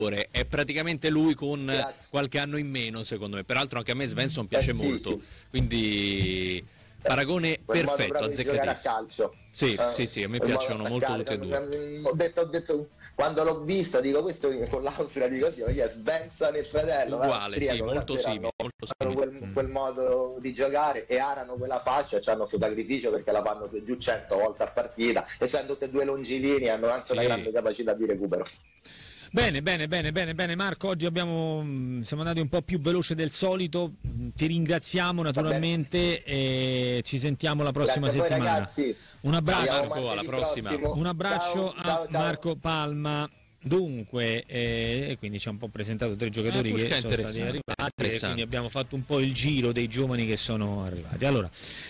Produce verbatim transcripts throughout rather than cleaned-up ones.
è praticamente lui con Grazie. qualche anno in meno, secondo me. Peraltro anche a me Svensson piace Eh, sì, molto, sì. quindi paragone Quel modo perfetto, proprio di giocare a azzeccatissimo. calcio. Sì, Eh, sì, sì, a me quel modo piacciono di molto attaccare. tutti e due. Ho detto, ho detto, quando l'ho vista, dico questo con l'Austria, dico oddio, ma chi è Svensson il fratello? Uguale, sì, austriaco, molto davvero simile, hanno- molto hanno simile. quel, Mm. quel modo di giocare e arano quella fascia e hanno questo sacrificio perché la fanno giù cento volte a partita, essendo tutte e due longilini hanno anche Sì. una grande capacità di recupero. Bene, bene, bene, bene, bene Marco, oggi abbiamo, mh, siamo andati un po' più veloce del solito, mh, ti ringraziamo naturalmente e ci sentiamo la prossima Grazie a voi, settimana. ragazzi. Un abbraccio, Andiamo Marco, martedì alla prossima. prossimo. un abbraccio Ciao, a ciao, ciao. Marco Palma. Dunque, eh, e quindi ci ha un po' presentato tre giocatori Eh, che purché sono stati interessante, arrivati e interessante. quindi abbiamo fatto un po' il giro dei giovani che sono arrivati. Allora,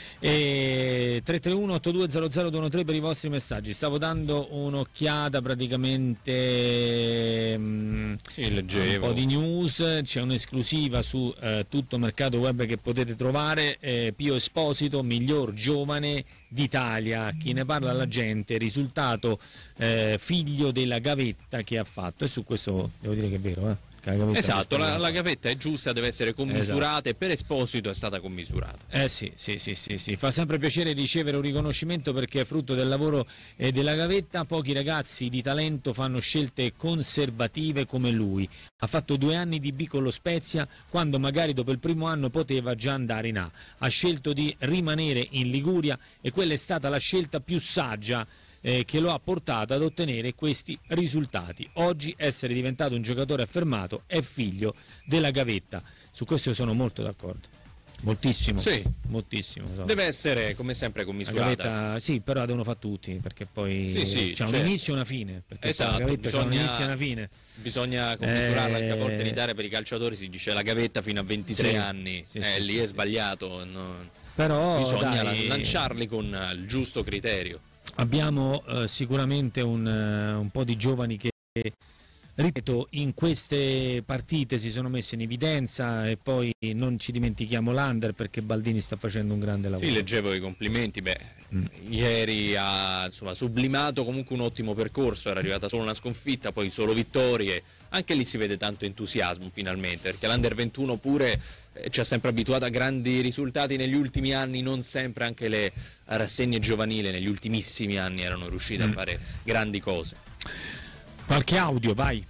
eh, tre tre uno otto due zero zero due uno tre per i vostri messaggi. Stavo dando un'occhiata praticamente mh, Sì, leggevo. un po' di news, c'è un'esclusiva su eh, tutto mercato web che potete trovare, eh, Pio Esposito, miglior giovane d'Italia, chi ne parla la gente, risultato eh, figlio della gavetta che ha fatto, e su questo devo dire che è vero, eh? Che la gavetta Esatto, la, la fa. gavetta è giusta, deve essere commisurata e per Esposito è stata commisurata. Eh sì, sì, sì, sì, sì, fa sempre piacere ricevere un riconoscimento perché è frutto del lavoro eh, della gavetta. Pochi ragazzi di talento fanno scelte conservative come lui. Ha fatto due anni di B con lo Spezia quando magari dopo il primo anno poteva già andare in A. Ha scelto di rimanere in Liguria e quella è stata la scelta più saggia eh, che lo ha portato ad ottenere questi risultati. Oggi essere diventato un giocatore affermato è figlio della gavetta. Su questo io sono molto d'accordo. Moltissimo, Sì. moltissimo. so. Deve essere come sempre La commisurata. gavetta, sì, però la devono fare tutti perché poi Sì, sì, c'è un certo. inizio e una fine. Perché Esatto, la gavetta c'è un bisogna- inizio e una fine. Bisogna commisurarla, Eh, anche a volte in Italia per i calciatori si dice la gavetta fino a ventitré Sì, anni, sì, eh, sì, lì sì, è sì. sbagliato, no? Però Bisogna dai, lanciarli con eh, il giusto criterio. abbiamo eh, sicuramente un, eh, un po' di giovani che, ripeto, in queste partite si sono messi in evidenza, e poi non ci dimentichiamo l'Under perché Baldini sta facendo un grande lavoro. Sì, leggevo i complimenti, beh, Mm. ieri ha insomma, sublimato comunque un ottimo percorso, era arrivata solo una sconfitta, poi solo vittorie, anche lì si vede tanto entusiasmo finalmente, perché l'Under ventuno pure eh, ci ha sempre abituato a grandi risultati negli ultimi anni, non sempre anche le rassegne giovanili negli ultimissimi anni erano riuscite Mm. a fare grandi cose. Qualche audio, vai.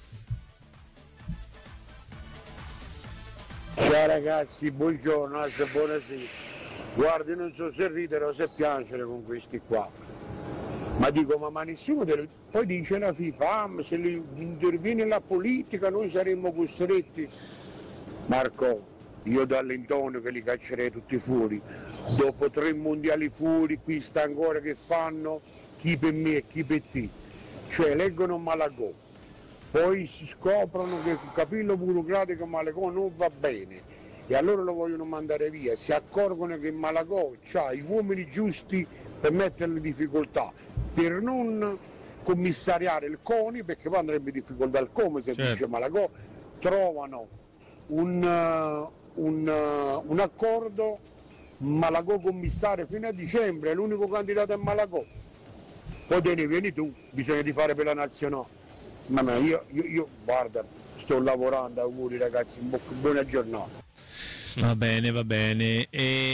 Ciao ragazzi, buongiorno, anzi, buonasera. Guardi, non so se ridere o se piangere con questi qua. Ma dico, ma, ma nessuno delle... Poi dice la FIFA, ah, ma se li- interviene la politica noi saremmo costretti. Marco, io dall'Antonio che li caccerei tutti fuori. Dopo tre mondiali fuori, qui sta ancora che fanno chi per me e chi per te. Cioè leggono Malagò. Poi si scoprono che il capillo burocratico Malagò non va bene e allora lo vogliono mandare via, si accorgono che Malagò ha gli uomini giusti per metterlo in difficoltà, per non commissariare il CONI, perché poi andrebbe in difficoltà il COME se Certo. dice Malagò, trovano un, uh, un, uh, un accordo, Malagò commissario fino a dicembre, è l'unico candidato a Malagò, poi te ne vieni tu, bisogna di fare per la nazionale. Ma io, io, io, guarda, sto lavorando, auguri ragazzi, buona giornata. Va bene, va bene.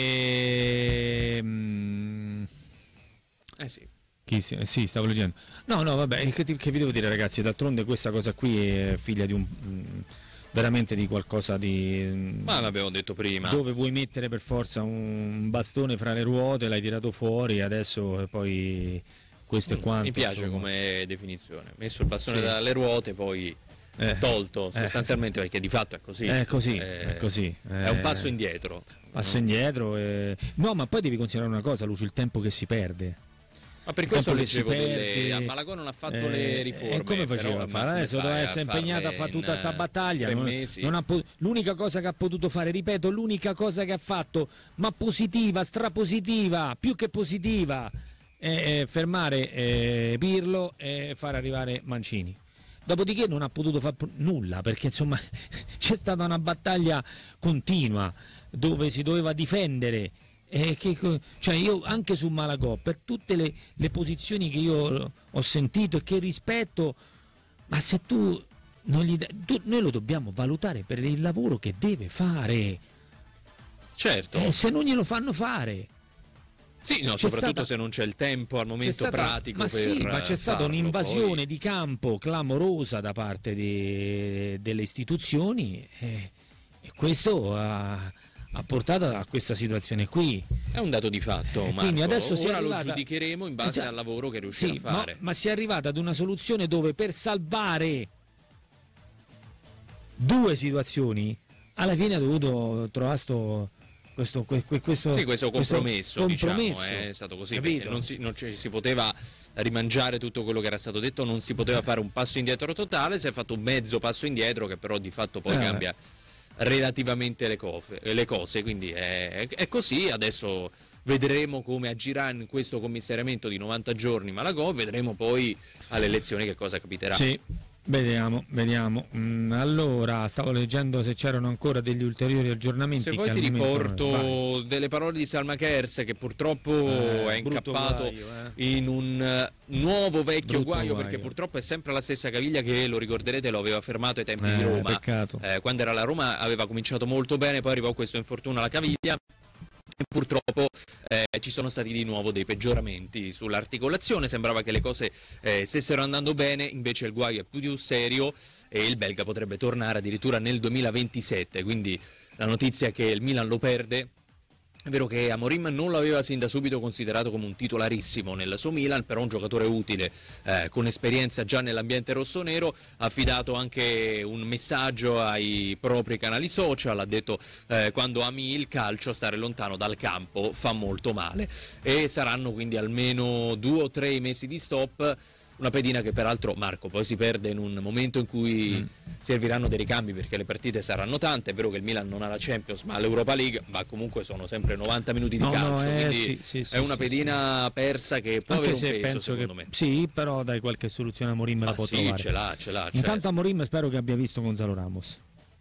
E... mm, Eh sì. Chi si- sì, stavo leggendo. No, no, vabbè, che, ti- che vi devo dire ragazzi, d'altronde questa cosa qui è figlia di un... mm, veramente di qualcosa di... mm, Ma l'abbiamo detto prima. dove vuoi mettere per forza un bastone fra le ruote, l'hai tirato fuori, adesso eh, poi questo è quanto. Mi piace insomma. come definizione. Messo il bastone Sì. dalle ruote, poi Eh, tolto eh. sostanzialmente, perché di fatto è così. È così, Eh, è così. È un eh, passo indietro. Passo indietro. e- No, ma poi devi considerare una cosa, Lucio, il tempo che si perde. Ma per questo tempo che si leggevo delle... perde, A Malagò non ha fatto eh, le riforme. e come faceva però, a ma fare? come Adesso fai doveva a essere impegnato a farle fare tutta in, questa battaglia. tre non- mesi? non ha po- l'unica cosa che ha potuto fare, ripeto, l'unica cosa che ha fatto, ma positiva, strapositiva, più che positiva, è, è fermare eh, Pirlo e far arrivare Mancini. Dopodiché non ha potuto fare nulla, perché insomma c'è stata una battaglia continua dove si doveva difendere. E che, cioè io anche su Malagò, per tutte le, le posizioni che io ho sentito e che rispetto, ma se tu non gli da- tu- noi lo dobbiamo valutare per il lavoro che deve fare. Certo. Eh, se non glielo fanno fare. Sì, no, c'è soprattutto stata- se non c'è il tempo al C'è momento stata- pratico ma per sì, ma c'è stata farlo, un'invasione poi- di campo clamorosa da parte de- delle istituzioni eh, e questo ha, ha portato a questa situazione qui. È un dato di fatto, Eh, Marco. quindi adesso si è Ora arrivata- lo giudicheremo in base Eh, già. al lavoro che riuscirà Sì, a fare. ma, ma si è arrivata ad una soluzione dove per salvare due situazioni alla fine ha dovuto trovare sto, questo, que- que- questo, Sì, questo compromesso, compromesso, diciamo, è stato così. capito? perché Non si, non ci si poteva rimangiare tutto quello che era stato detto, non si poteva fare un passo indietro totale, si è fatto un mezzo passo indietro che però di fatto poi Eh. cambia relativamente le, cofe- le cose, quindi è, è così. Adesso vedremo come agirà in questo commissariamento di novanta giorni Malagò, vedremo poi alle elezioni che cosa capiterà. Sì, vediamo, vediamo. Mm, allora, stavo leggendo se c'erano ancora degli ulteriori aggiornamenti. Se che vuoi al ti momento- riporto vai. delle parole di Salma Kers, che purtroppo Eh, è brutto incappato guaio, eh. in un eh, nuovo vecchio Brutto guaio, guaio. perché purtroppo è sempre la stessa caviglia che, lo ricorderete, lo aveva fermato ai tempi Eh, di Roma. peccato. Eh, quando era alla Roma aveva cominciato molto bene, poi arrivò questo infortunio alla caviglia e purtroppo eh, ci sono stati di nuovo dei peggioramenti sull'articolazione. Sembrava che le cose eh, stessero andando bene, invece il guaio è più serio e il belga potrebbe tornare addirittura nel duemilaventisette, quindi la notizia è che il Milan lo perde. È vero che Amorim non l'aveva sin da subito considerato come un titolarissimo nel suo Milan, però un giocatore utile, eh, con esperienza già nell'ambiente rossonero. Ha affidato anche un messaggio ai propri canali social, ha detto eh, quando ami il calcio stare lontano dal campo fa molto male, e saranno quindi almeno due o tre mesi di stop. Una pedina che peraltro, Marco, poi si perde in un momento in cui mm. serviranno dei ricambi, perché le partite saranno tante. È vero che il Milan non ha la Champions ma l'Europa League, ma comunque sono sempre novanta minuti di No, calcio, no, eh, quindi sì, sì, sì, è una sì, pedina sì. persa che può Anche avere se un peso, penso secondo che me. sì, però dai, qualche soluzione Amorim la Ah, può sì, trovare. ce l'ha, ce l'ha. Intanto certo. Amorim spero che abbia visto Gonzalo Ramos.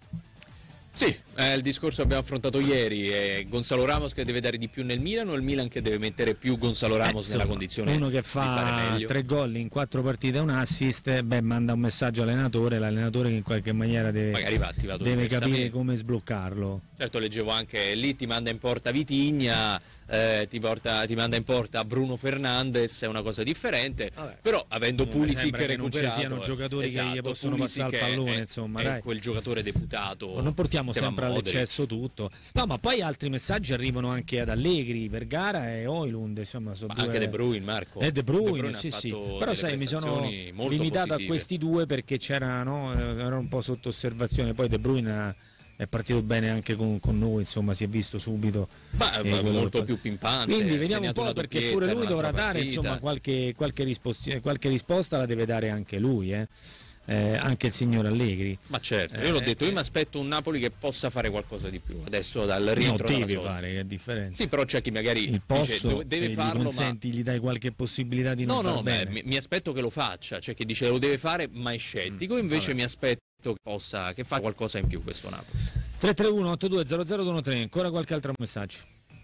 Sì, eh, il discorso che abbiamo affrontato ieri è Gonzalo Ramos che deve dare di più nel Milan, o il Milan che deve mettere più Gonzalo Ramos Eh, nella insomma, condizione uno che di fare fa meglio? tre gol in quattro partite e un assist, beh, manda un messaggio all'allenatore, l'allenatore che in qualche maniera deve, Magari va attivato deve capire diversamente. come sbloccarlo. Certo, leggevo anche lì ti manda in porta Vitigna, eh, ti, porta, ti manda in porta Bruno Fernandes, è una cosa differente. Vabbè. Però avendo Comunque Pulisic sembra che non ci recuperato, siano eh, giocatori che gli esatto, possono Pulisic passare il è- pallone, è- insomma, è dai. quel giocatore deputato. Non portiamo insieme a sempre Modric. all'eccesso tutto. No, ma poi altri messaggi arrivano anche ad Allegri, Vergara e Oilund, insomma, sono Ma due... anche De Bruyne, Marco. E De Bruyne, De Bruyne sì, ha sì. fatto Però delle sai, mi sono prestazioni molto limitato positive. a questi due perché c'era, no, era un po' sotto osservazione. Poi De Bruyne è partito bene anche con, con noi, insomma, si è visto subito. Ma eh, è quello molto che- più pimpante. Quindi ha vediamo un segnato po' una perché doppietta pure in lui dovrà un'altra dare partita. insomma, qualche, qualche, risposti- qualche risposta la deve dare anche lui, eh. Eh, anche il signor Allegri. Ma certo, Eh, io l'ho detto, io eh. mi aspetto un Napoli che possa fare qualcosa di più adesso dal No, rientro dalla deve sosta. fare, che è differenza. Sì, però c'è chi magari Il dice, posso dove- deve e gli farlo, ma consenti, gli dai qualche possibilità di no, non no, far beh, bene. mi, mi aspetto che lo faccia. C'è chi dice lo deve fare, ma è scettico. Invece vabbè. mi aspetto che possa, che fa qualcosa in più questo Napoli. tre tre uno otto due zero zero due uno tre, ancora qualche altro messaggio?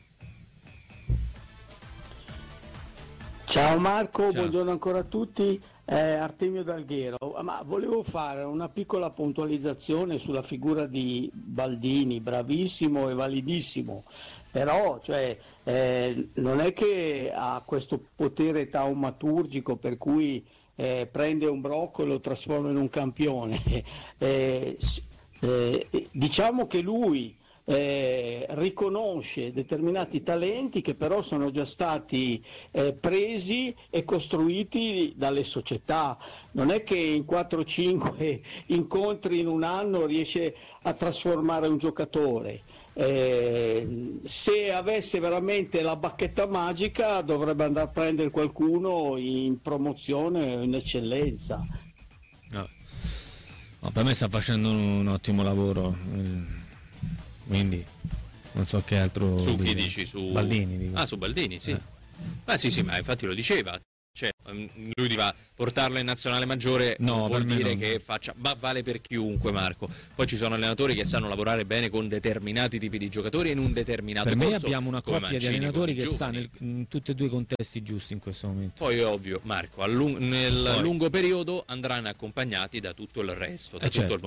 Ciao Marco, Ciao. buongiorno ancora a tutti, eh, Artemio D'Alghero, ma volevo fare una piccola puntualizzazione sulla figura di Baldini, bravissimo e validissimo, però cioè, eh, non è che ha questo potere taumaturgico per cui eh, prende un brocco e lo trasforma in un campione. Eh, s- eh, diciamo che lui Eh, riconosce determinati talenti che però sono già stati eh, presi e costruiti dalle società. Non è che in quattro cinque incontri in un anno riesce a trasformare un giocatore. Eh, se avesse veramente la bacchetta magica dovrebbe andare a prendere qualcuno in promozione o in eccellenza. No. No, per me sta facendo un, un ottimo lavoro, eh, quindi non so che altro Su chi dire. dici? Su Baldini, dico. Ah, su Baldini, sì. Eh. Ah, sì, sì, ma infatti lo diceva. Cioè, lui deve portarlo in nazionale maggiore, no, non vuol dire no. che faccia, ma vale per chiunque, Marco. Poi ci sono allenatori che sanno lavorare bene con determinati tipi di giocatori e in un determinato per me corso, abbiamo una come coppia di Mancini allenatori con i che sta giovani. nel, in tutti e due i contesti giusti in questo momento. Poi è ovvio, Marco, a lung- nel Poi. lungo periodo andranno accompagnati da tutto il resto, da Eh, tutto certo. il